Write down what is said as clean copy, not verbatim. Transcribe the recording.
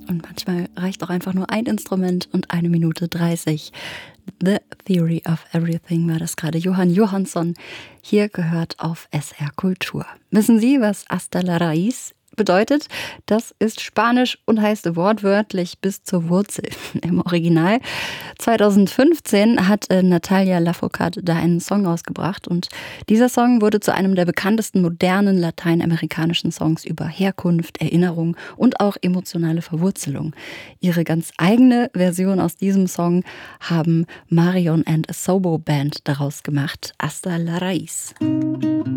Und manchmal reicht auch einfach nur ein Instrument und 1 Minute 30. The Theory of Everything war das gerade. Johann Johansson hier gehört auf SR Kultur. Wissen Sie, was hasta la raíz bedeutet? Das ist Spanisch und heißt wortwörtlich bis zur Wurzel im Original. 2015 hat Natalia Lafourcade da einen Song rausgebracht und dieser Song wurde zu einem der bekanntesten modernen lateinamerikanischen Songs über Herkunft, Erinnerung und auch emotionale Verwurzelung. Ihre ganz eigene Version aus diesem Song haben Marion and Sobo Band daraus gemacht. Hasta la raíz.